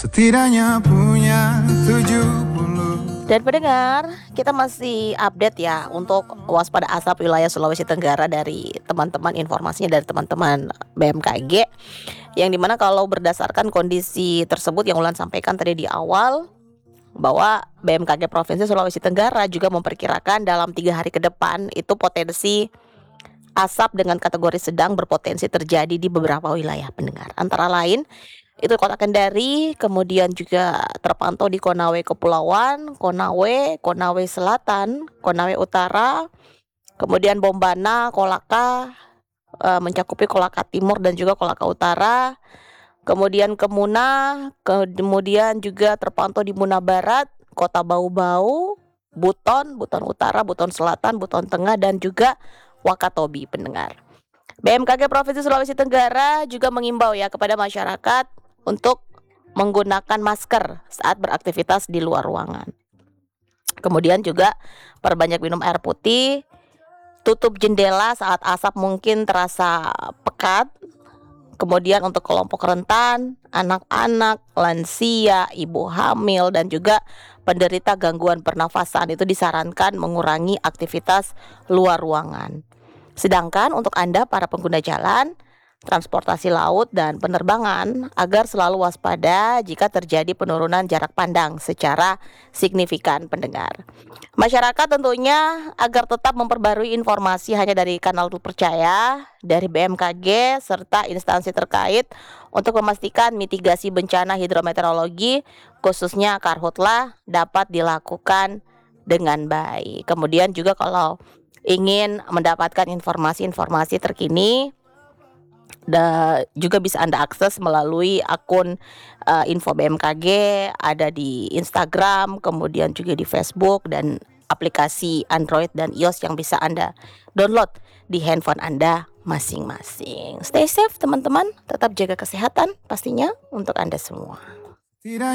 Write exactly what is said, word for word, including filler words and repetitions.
setidaknya punya tujuh puluh. Dan pendengar, kita masih update ya untuk waspada asap wilayah Sulawesi Tenggara dari teman-teman, informasinya dari teman-teman B M K G, yang dimana kalau berdasarkan kondisi tersebut yang Ulan sampaikan tadi di awal, bahwa B M K G Provinsi Sulawesi Tenggara juga memperkirakan dalam tiga hari ke depan itu potensi asap dengan kategori sedang berpotensi terjadi di beberapa wilayah, pendengar. Antara lain itu Kota Kendari, kemudian juga terpantau di Konawe Kepulauan, Konawe, Konawe Selatan, Konawe Utara, kemudian Bombana, Kolaka, e, mencakupi Kolaka Timur dan juga Kolaka Utara, kemudian Kemuna, kemudian juga terpantau di Muna Barat, Kota Bau-Bau, Buton, Buton Utara, Buton Selatan, Buton Tengah, dan juga Wakatobi, pendengar. B M K G Provinsi Sulawesi Tenggara juga mengimbau ya kepada masyarakat untuk menggunakan masker saat beraktivitas di luar ruangan. Kemudian juga perbanyak minum air putih, tutup jendela saat asap mungkin terasa pekat. Kemudian untuk kelompok rentan, anak-anak, lansia, ibu hamil, dan juga penderita gangguan pernafasan itu disarankan mengurangi aktivitas luar ruangan. Sedangkan untuk Anda para pengguna jalan, transportasi laut, dan penerbangan agar selalu waspada jika terjadi penurunan jarak pandang secara signifikan, pendengar. Masyarakat tentunya agar tetap memperbarui informasi hanya dari kanal terpercaya dari B M K G serta instansi terkait untuk memastikan mitigasi bencana hidrometeorologi khususnya Karhutla dapat dilakukan dengan baik. Kemudian juga kalau ingin mendapatkan informasi-informasi terkini, Da, juga bisa Anda akses melalui akun uh, Info B M K G, ada di Instagram, kemudian juga di Facebook, dan aplikasi Android dan iOS yang bisa Anda download di handphone Anda masing-masing. Stay safe teman-teman, tetap jaga kesehatan pastinya untuk Anda semua. Tidak